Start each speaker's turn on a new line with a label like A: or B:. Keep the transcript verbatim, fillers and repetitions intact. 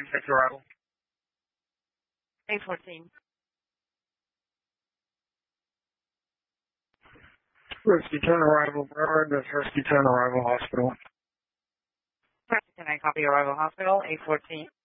A: ten six arrival.
B: eight fourteen.
A: Rescue ten arrival, Brevard, that's Rescue ten arrival hospital.
B: Rescue ten, I copy arrival hospital, eight fourteen.